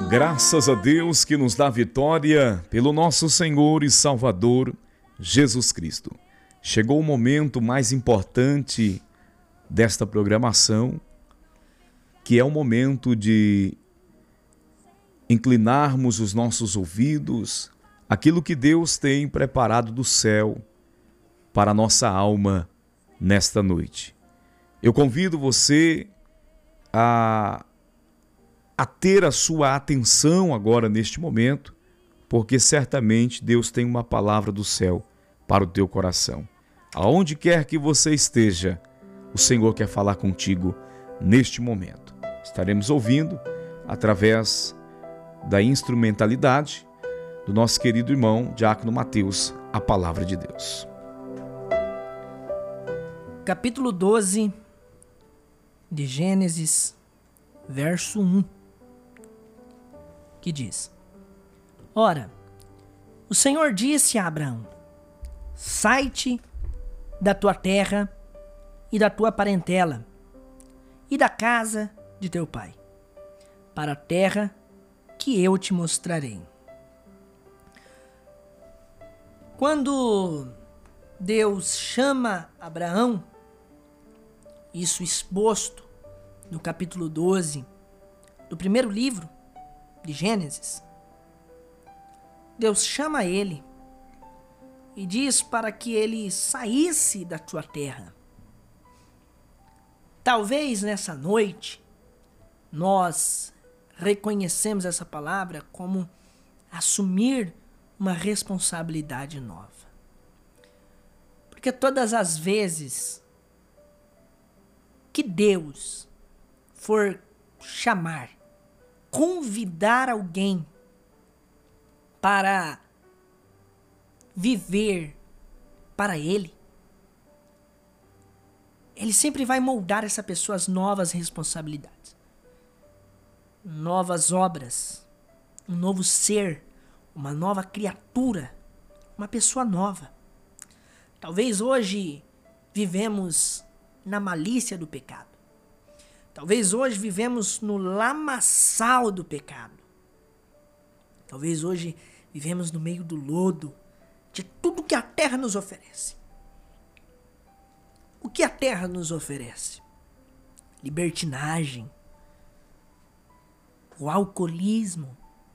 Graças a Deus que nos dá vitória pelo nosso Senhor e Salvador Jesus Cristo. Chegou o momento mais importante desta programação, que é o momento de inclinarmos os nossos ouvidos àquilo que Deus tem preparado do céu para a nossa alma nesta noite. Eu convido você a ter a sua atenção agora neste momento, porque certamente Deus tem uma palavra do céu para o teu coração. Aonde quer que você esteja, o Senhor quer falar contigo neste momento. Estaremos ouvindo através da instrumentalidade do nosso querido irmão Diácono Mateus, a palavra de Deus. Capítulo 12 de Gênesis, verso 1, que diz: Ora, o Senhor disse a Abraão: Sai-te da tua terra e da tua parentela e da casa de teu pai, para a terra que eu te mostrarei. Quando Deus chama Abraão, isso exposto no capítulo 12 do primeiro livro de Gênesis, Deus chama ele e diz para que ele saísse da sua terra. Talvez nessa noite nós reconhecemos essa palavra como assumir uma responsabilidade nova. Porque todas as vezes que Deus for chamar, convidar alguém para viver para Ele, Ele sempre vai moldar essa pessoa às novas responsabilidades, novas obras, um novo ser, uma nova criatura, uma pessoa nova. Talvez hoje vivemos na malícia do pecado. Talvez hoje vivemos no lamaçal do pecado. Talvez hoje vivemos no meio do lodo de tudo que a terra nos oferece. O que a terra nos oferece? Libertinagem, o alcoolismo,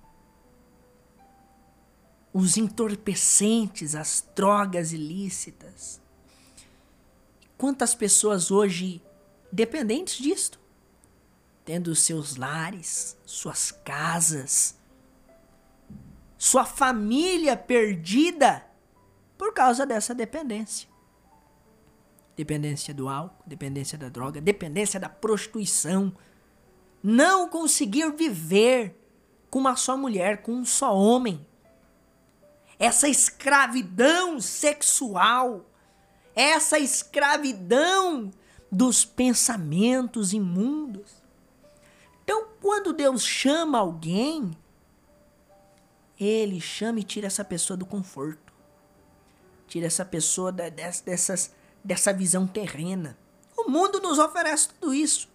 os entorpecentes, as drogas ilícitas. Quantas pessoas hoje dependentes disto, tendo seus lares, suas casas, sua família perdida por causa dessa dependência. Dependência do álcool, dependência da droga, dependência da prostituição. Não conseguir viver com uma só mulher, com um só homem. Essa escravidão sexual, essa escravidão dos pensamentos imundos. Então, quando Deus chama alguém, Ele chama e tira essa pessoa do conforto. Tira essa pessoa dessa visão terrena. O mundo nos oferece tudo isso.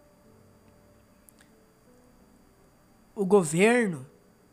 O governo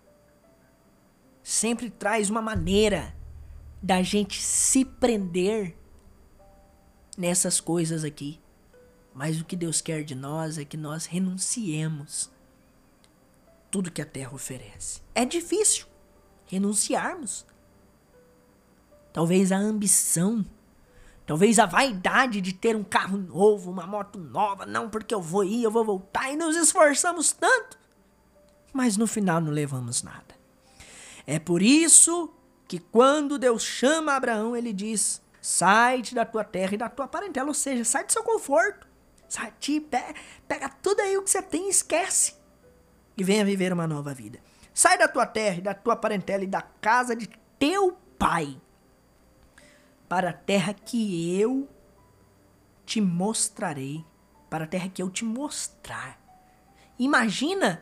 sempre traz uma maneira da gente se prender nessas coisas aqui. Mas o que Deus quer de nós é que nós renunciemos tudo que a terra oferece. É difícil renunciarmos. Talvez a ambição, talvez a vaidade de ter um carro novo, uma moto nova, não porque eu vou ir, eu vou voltar, e nos esforçamos tanto, mas no final não levamos nada. É por isso que quando Deus chama Abraão, ele diz: sai-te da tua terra e da tua parentela, ou seja, sai do seu conforto, sai, pega tudo aí o que você tem e esquece, e venha viver uma nova vida. Sai da tua terra e da tua parentela e da casa de teu pai, para a terra que eu te mostrarei, para a terra que eu te mostrar. Imagina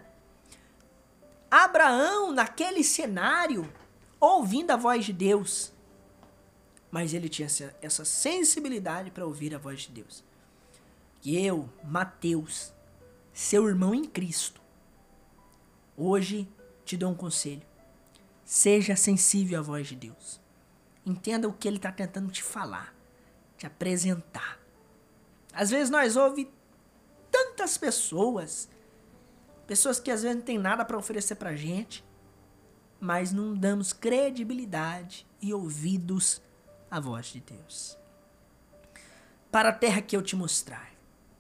Abraão naquele cenário, ouvindo a voz de Deus. Mas ele tinha essa sensibilidade para ouvir a voz de Deus. E eu, Mateus, seu irmão em Cristo, Hoje te dou um conselho. Seja sensível à voz de Deus. Entenda o que Ele está tentando te falar, te apresentar. Às vezes nós ouvimos tantas pessoas que às vezes não tem nada para oferecer para a gente, mas não damos credibilidade e ouvidos à voz de Deus. Para a terra que eu te mostrar.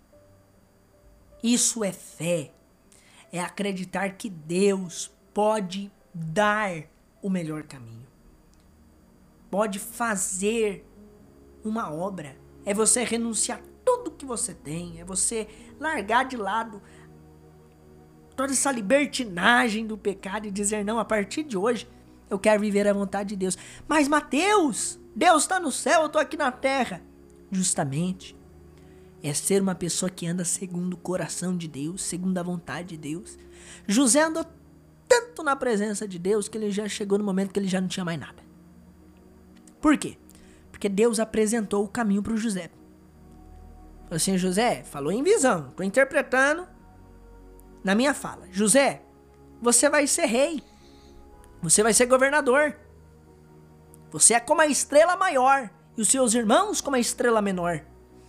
Isso é fé. É acreditar que Deus pode dar o melhor caminho. Pode fazer uma obra. É você renunciar tudo que você tem. É você largar de lado toda essa libertinagem do pecado e dizer, não, a partir de hoje eu quero viver a vontade de Deus. Mas Mateus, Deus está no céu, eu estou aqui na terra. Justamente, é ser uma pessoa que anda segundo o coração de Deus, segundo a vontade de Deus. José andou tanto na presença de Deus que ele já chegou no momento que ele já não tinha mais nada. Por quê? Porque Deus apresentou o caminho para o José. Falou assim, José, falou em visão, estou interpretando na minha fala. José, você vai ser rei. Você vai ser governador. Você é como a estrela maior e os seus irmãos como a estrela menor.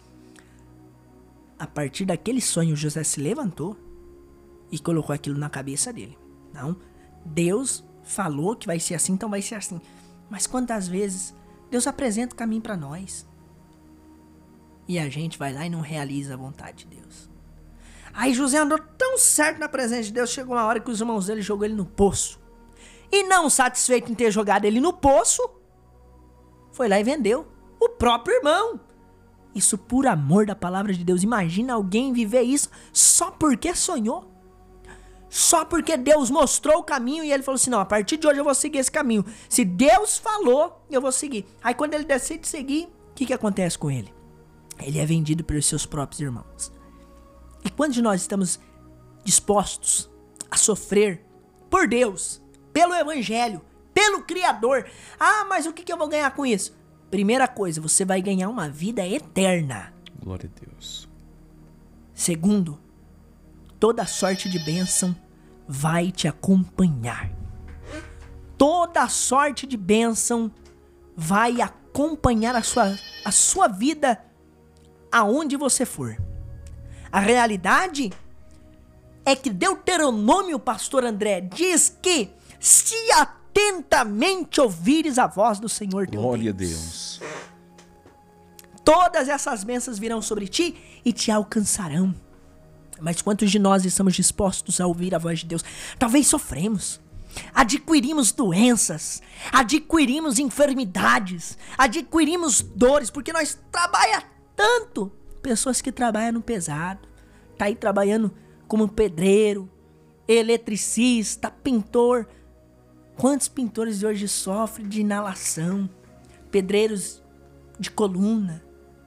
A partir daquele sonho, José se levantou e colocou aquilo na cabeça dele. Não, Deus falou que vai ser assim, então vai ser assim. Mas quantas vezes Deus apresenta o caminho para nós e a gente vai lá e não realiza a vontade de Deus. Aí José andou tão certo na presença de Deus, chegou uma hora que os irmãos dele jogou ele no poço. E não satisfeito em ter jogado ele no poço, foi lá e vendeu o próprio irmão. Isso por amor da palavra de Deus. Imagina alguém viver isso só porque sonhou. Só porque Deus mostrou o caminho e ele falou assim, não, a partir de hoje eu vou seguir esse caminho. Se Deus falou, eu vou seguir. Aí quando ele decide seguir, o que acontece com ele? Ele é vendido pelos seus próprios irmãos. E quando nós estamos dispostos a sofrer por Deus, pelo Evangelho, pelo Criador, mas o que eu vou ganhar com isso? Primeira coisa, você vai ganhar uma vida eterna. Glória a Deus. Segundo, toda sorte de bênção vai te acompanhar. Toda sorte de bênção vai acompanhar a sua vida aonde você for. A realidade é que Deuteronômio, pastor André, diz que se atentamente ouvires a voz do Senhor teu Deus. Glória a Deus. Todas essas bênçãos virão sobre ti e te alcançarão. Mas quantos de nós estamos dispostos a ouvir a voz de Deus? Talvez sofremos, adquirimos doenças, adquirimos enfermidades, adquirimos dores, porque nós trabalhamos tanto. Pessoas que trabalham no pesado, tá aí trabalhando como pedreiro, eletricista, pintor. Quantos pintores de hoje sofrem de inalação? Pedreiros de coluna,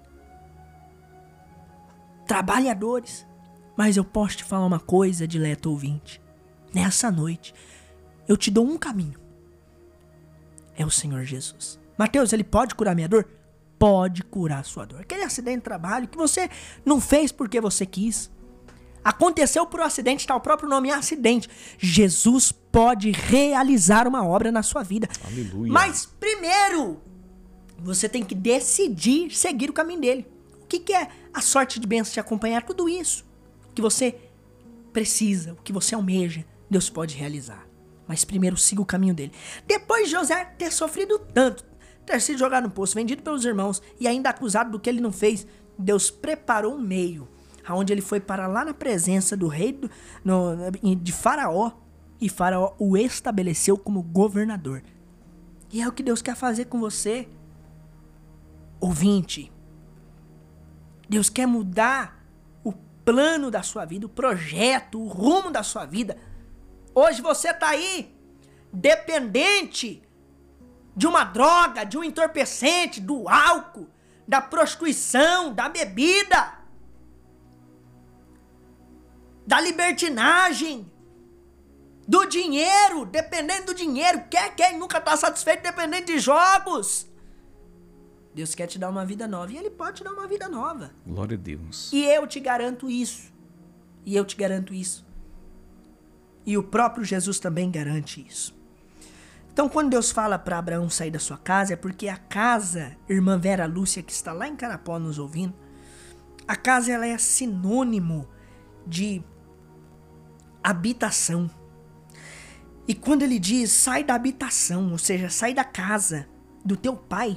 trabalhadores. Mas eu posso te falar uma coisa, dileto ouvinte. Nessa noite, eu te dou um caminho. É o Senhor Jesus. Mateus, ele pode curar minha dor? Pode curar a sua dor. Aquele acidente de trabalho que você não fez porque você quis. Aconteceu por um acidente, está o próprio nome, é acidente. Jesus pode realizar uma obra na sua vida. Aleluia. Mas primeiro, você tem que decidir seguir o caminho dele. O que é a sorte de bênção te acompanhar? Tudo isso que você precisa, o que você almeja, Deus pode realizar. Mas primeiro siga o caminho dele. Depois de José ter sofrido tanto, ter sido jogado no poço, vendido pelos irmãos e ainda acusado do que ele não fez, Deus preparou um meio, aonde ele foi para lá na presença do rei de Faraó, e Faraó o estabeleceu como governador. E é o que Deus quer fazer com você, ouvinte. Deus quer mudar o plano da sua vida, o projeto, o rumo da sua vida. Hoje você está aí dependente de uma droga, de um entorpecente, do álcool, da prostituição, da bebida, da libertinagem, do dinheiro, dependendo do dinheiro. Quem nunca está satisfeito dependendo de jogos? Deus quer te dar uma vida nova e Ele pode te dar uma vida nova. Glória a Deus. E eu te garanto isso. E o próprio Jesus também garante isso. Então, quando Deus fala para Abraão sair da sua casa, é porque a casa, irmã Vera Lúcia, que está lá em Carapó nos ouvindo, a casa ela é sinônimo de habitação. E quando ele diz sai da habitação, ou seja, sai da casa do teu pai,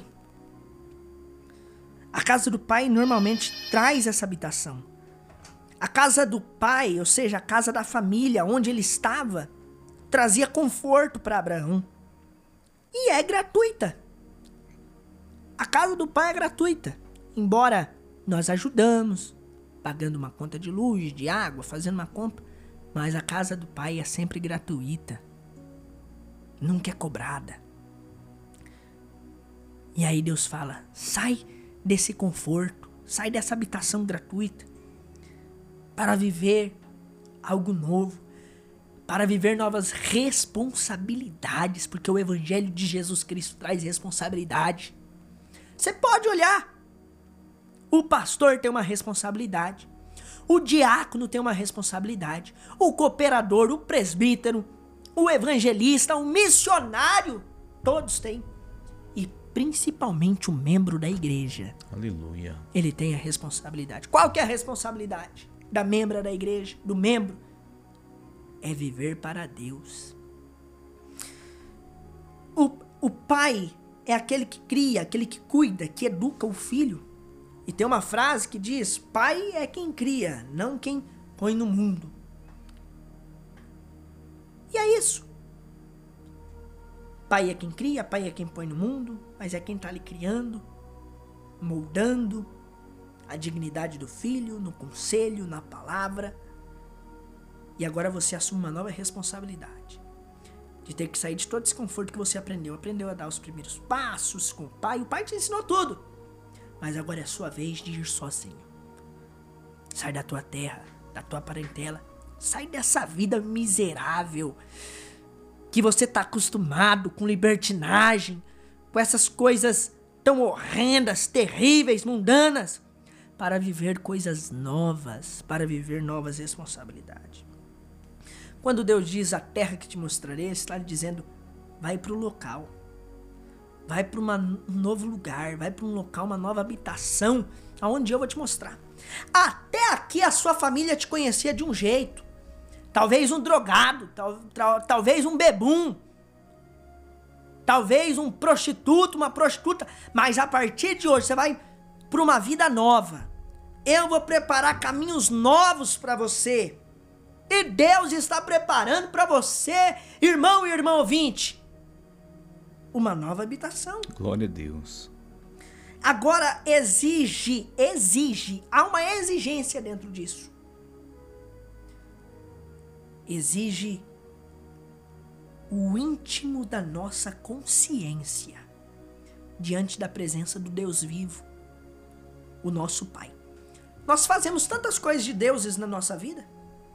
a casa do pai normalmente traz essa habitação. A casa do pai, ou seja, a casa da família onde ele estava, trazia conforto para Abraão. E é gratuita. A casa do pai é gratuita. Embora nós ajudamos, pagando uma conta de luz, de água, fazendo uma compra, mas a casa do pai é sempre gratuita. Nunca é cobrada. E aí Deus fala, sai desse conforto, sai dessa habitação gratuita para viver algo novo, para viver novas responsabilidades, porque o Evangelho de Jesus Cristo traz responsabilidade. Você pode olhar, o pastor tem uma responsabilidade, o diácono tem uma responsabilidade, o cooperador, o presbítero, o evangelista, o missionário, todos têm. E principalmente o membro da igreja. Aleluia. Ele tem a responsabilidade. Qual que é a responsabilidade da membra da igreja, do membro? É viver para Deus. O pai é aquele que cria, aquele que cuida, que educa o filho. E tem uma frase que diz, pai é quem cria, não quem põe no mundo. E é isso. Pai é quem cria, pai é quem põe no mundo, mas é quem está ali criando, moldando a dignidade do filho, no conselho, na palavra. E agora você assume uma nova responsabilidade. De ter que sair de todo esse conforto que você aprendeu. Aprendeu a dar os primeiros passos com o pai te ensinou tudo. Mas agora é a sua vez de ir sozinho. Sai da tua terra, da tua parentela. Sai dessa vida miserável que você está acostumado com libertinagem, com essas coisas tão horrendas, terríveis, mundanas, para viver coisas novas, para viver novas responsabilidades. Quando Deus diz a terra que te mostrarei, está lhe dizendo, vai para o local. Vai para um novo lugar, vai para um local, uma nova habitação, aonde eu vou te mostrar. Até aqui a sua família te conhecia de um jeito. Talvez um drogado, talvez um bebum, talvez um prostituto, uma prostituta. Mas a partir de hoje você vai para uma vida nova. Eu vou preparar caminhos novos para você. E Deus está preparando para você, irmão e irmã ouvinte, uma nova habitação. Glória a Deus. Agora exige, há uma exigência dentro disso. Exige o íntimo da nossa consciência diante da presença do Deus vivo, o nosso Pai. Nós fazemos tantas coisas de deuses na nossa vida.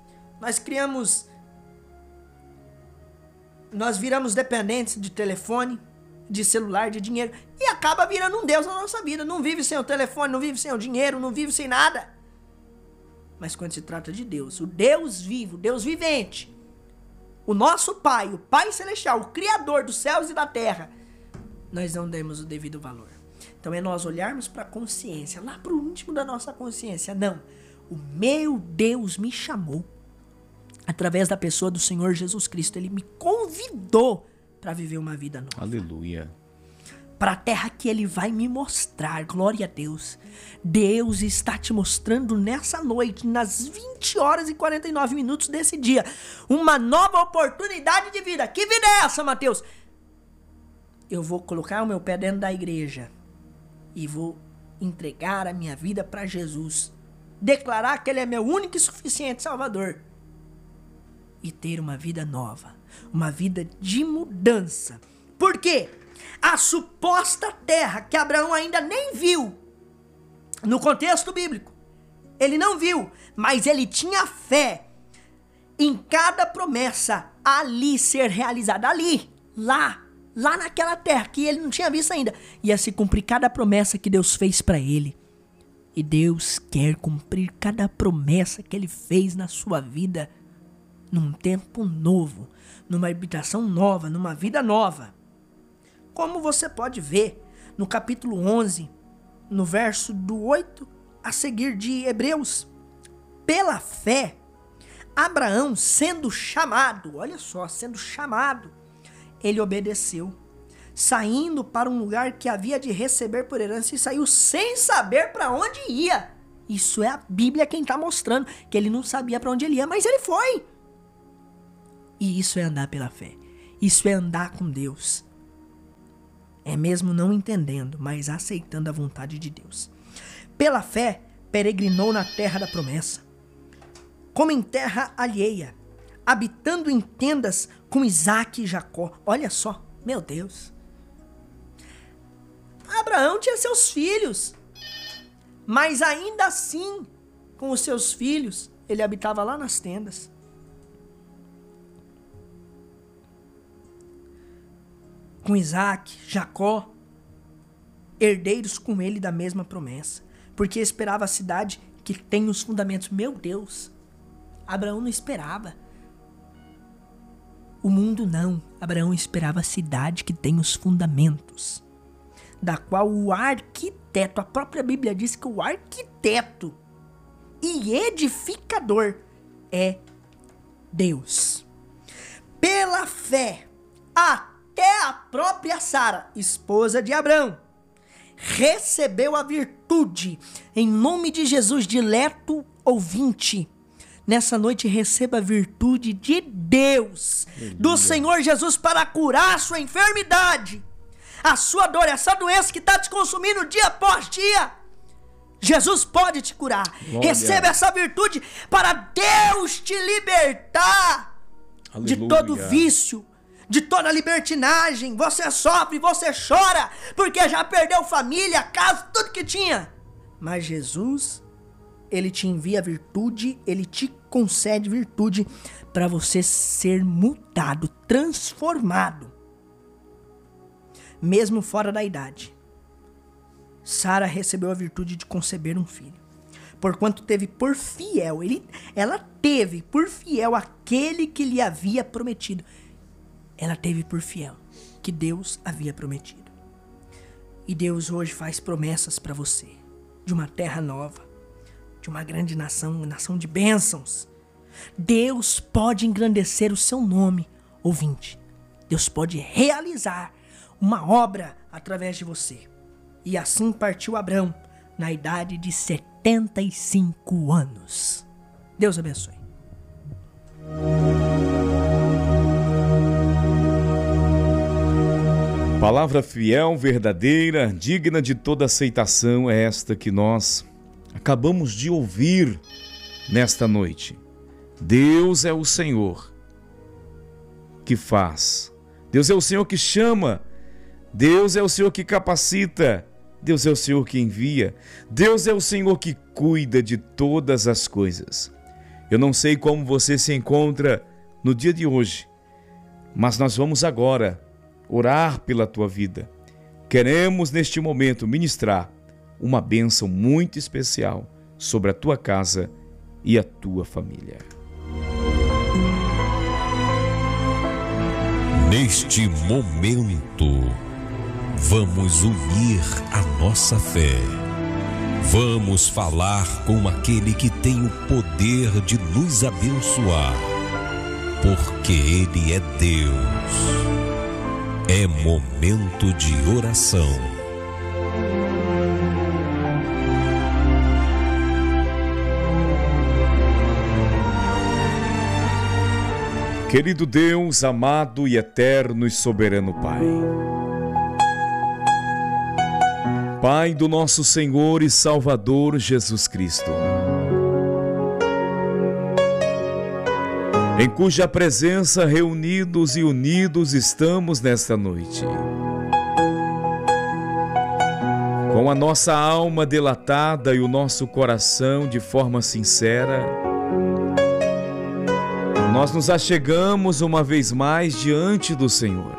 Nós viramos dependentes de telefone, de celular, de dinheiro, e acaba virando um Deus na nossa vida. Não vive sem o telefone, não vive sem o dinheiro, não vive sem nada. Mas quando se trata de Deus, o Deus vivo, Deus vivente, o nosso Pai, o Pai Celestial, o Criador dos céus e da terra, nós não demos o devido valor. Então é nós olharmos para a consciência, lá para o íntimo da nossa consciência. Não, o meu Deus me chamou. Através da pessoa do Senhor Jesus Cristo, Ele me convidou para viver uma vida nova. Aleluia. Para a terra que Ele vai me mostrar. Glória a Deus. Deus está te mostrando nessa noite, nas 20 horas e 49 minutos desse dia, uma nova oportunidade de vida. Que vida é essa, Mateus? Eu vou colocar o meu pé dentro da igreja e vou entregar a minha vida para Jesus. Declarar que Ele é meu único e suficiente Salvador. E ter uma vida nova, uma vida de mudança. Por quê? A suposta terra que Abraão ainda nem viu, no contexto bíblico, ele não viu, mas ele tinha fé em cada promessa ali ser realizada, ali, lá naquela terra que ele não tinha visto ainda, ia se cumprir cada promessa que Deus fez para ele. E Deus quer cumprir cada promessa que Ele fez na sua vida num tempo novo, numa habitação nova, numa vida nova. Como você pode ver no capítulo 11, no verso do 8 a seguir de Hebreus. Pela fé, Abraão, sendo chamado, olha só, sendo chamado, ele obedeceu, saindo para um lugar que havia de receber por herança, e saiu sem saber para onde ia. Isso é a Bíblia quem está mostrando, que ele não sabia para onde ele ia, mas ele foi. E isso é andar pela fé. Isso é andar com Deus. É mesmo não entendendo, mas aceitando a vontade de Deus. Pela fé, peregrinou na terra da promessa, como em terra alheia, habitando em tendas com Isaque e Jacó. Olha só, meu Deus. Abraão tinha seus filhos, mas ainda assim, com os seus filhos, ele habitava lá nas tendas. Com Isaque, Jacó, herdeiros com ele da mesma promessa, porque esperava a cidade que tem os fundamentos. Meu Deus, Abraão não esperava o mundo, não. Abraão esperava a cidade que tem os fundamentos, da qual o arquiteto, a própria Bíblia diz que o arquiteto e edificador é Deus. Pela fé, até a própria Sara, esposa de Abraão, recebeu a virtude. Em nome de Jesus, dileto ouvinte, nessa noite receba a virtude de Deus, do Senhor Jesus, para curar a sua enfermidade, a sua dor, essa doença que está te consumindo dia após dia. Jesus pode te curar. Glória. Receba essa virtude para Deus te libertar. Aleluia. De todo vício, de toda libertinagem. Você sofre, você chora, porque já perdeu família, casa, tudo que tinha. Mas Jesus, ele te envia virtude, ele te concede virtude para você ser mudado, transformado, mesmo fora da idade. Sara recebeu a virtude de conceber um filho, porquanto teve por fiel, ela teve por fiel aquele que lhe havia prometido. Ela teve por fiel que Deus havia prometido. E Deus hoje faz promessas para você, de uma terra nova, de uma grande nação, uma nação de bênçãos. Deus pode engrandecer o seu nome, ouvinte. Deus pode realizar uma obra através de você. E assim partiu Abraão, na idade de 75 anos. Deus abençoe. Palavra fiel, verdadeira, digna de toda aceitação é esta que nós acabamos de ouvir nesta noite. Deus é o Senhor que faz. Deus é o Senhor que chama. Deus é o Senhor que capacita. Deus é o Senhor que envia. Deus é o Senhor que cuida de todas as coisas. Eu não sei como você se encontra no dia de hoje, mas nós vamos agora orar pela tua vida. Queremos neste momento ministrar uma bênção muito especial sobre a tua casa e a tua família. Neste momento, vamos unir a nossa fé. Vamos falar com aquele que tem o poder de nos abençoar, porque Ele é Deus. É momento de oração. Querido Deus, amado e eterno e soberano Pai. Pai do nosso Senhor e Salvador Jesus Cristo, em cuja presença reunidos e unidos estamos nesta noite, com a nossa alma delatada e o nosso coração de forma sincera, nós nos achegamos uma vez mais diante do Senhor.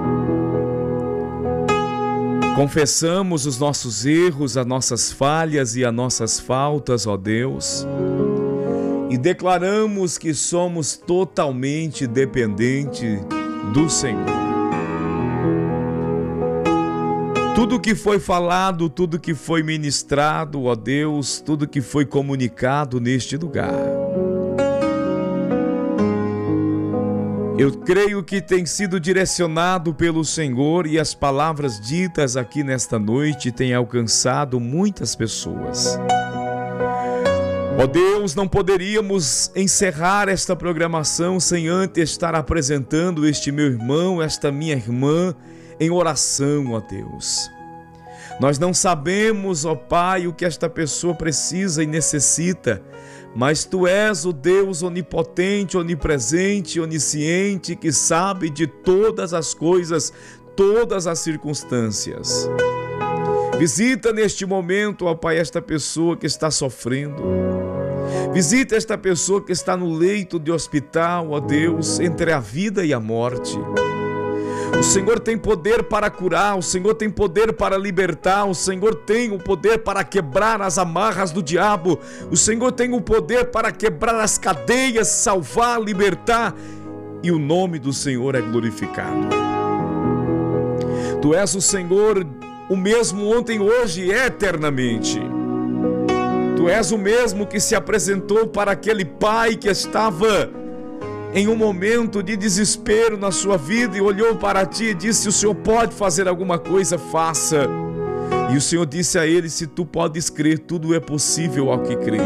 Confessamos os nossos erros, as nossas falhas e as nossas faltas, ó Deus, e declaramos que somos totalmente dependentes do Senhor. Tudo que foi falado, tudo que foi ministrado, ó Deus, tudo que foi comunicado neste lugar, eu creio que tem sido direcionado pelo Senhor e as palavras ditas aqui nesta noite têm alcançado muitas pessoas. Ó Deus, não poderíamos encerrar esta programação sem antes estar apresentando este meu irmão, esta minha irmã, em oração, ó Deus. Nós não sabemos, ó Pai, o que esta pessoa precisa e necessita, mas Tu és o Deus onipotente, onipresente, onisciente, que sabe de todas as coisas, todas as circunstâncias. Visita neste momento, ó Pai, esta pessoa que está sofrendo. Visita esta pessoa que está no leito de hospital, ó Deus, entre a vida e a morte. O Senhor tem poder para curar, o Senhor tem poder para libertar, o Senhor tem o poder para quebrar as amarras do diabo, o Senhor tem o poder para quebrar as cadeias, salvar, libertar, e o nome do Senhor é glorificado. Tu és o Senhor, o mesmo ontem, hoje e eternamente. Tu és o mesmo que se apresentou para aquele pai que estava em um momento de desespero na sua vida e olhou para ti e disse: o Senhor pode fazer alguma coisa, faça. E o Senhor disse a ele: se tu podes crer, tudo é possível ao que crer.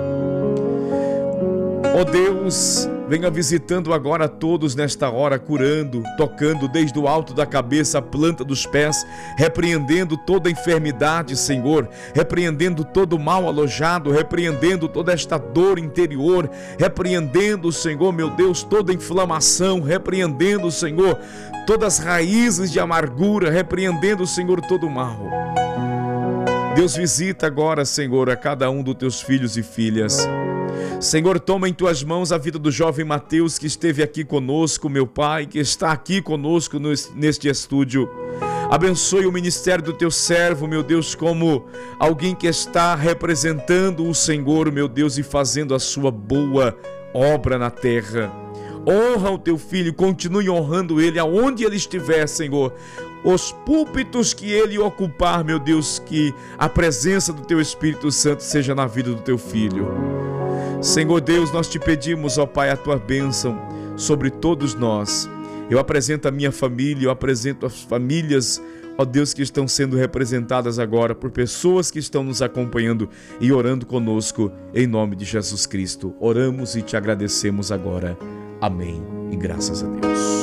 Ó Deus, venha visitando agora todos nesta hora, curando, tocando desde o alto da cabeça à planta dos pés, repreendendo toda enfermidade, Senhor, repreendendo todo mal alojado, repreendendo toda esta dor interior, repreendendo, Senhor, meu Deus, toda inflamação, repreendendo, Senhor, todas as raízes de amargura, repreendendo, Senhor, todo o mal. Deus, visita agora, Senhor, a cada um dos teus filhos e filhas. Senhor, toma em tuas mãos a vida do jovem Mateus, que esteve aqui conosco, meu Pai, que está aqui conosco neste estúdio. Abençoe o ministério do teu servo, meu Deus, como alguém que está representando o Senhor, meu Deus, e fazendo a sua boa obra na terra. Honra o teu filho, continue honrando ele aonde ele estiver, Senhor. Os púlpitos que ele ocupar, meu Deus, que a presença do teu Espírito Santo seja na vida do teu filho. Senhor Deus, nós te pedimos, ó Pai, a tua bênção sobre todos nós. Eu apresento a minha família, eu apresento as famílias, ó Deus, que estão sendo representadas agora por pessoas que estão nos acompanhando e orando conosco, em nome de Jesus Cristo. Oramos e te agradecemos agora. Amém e graças a Deus.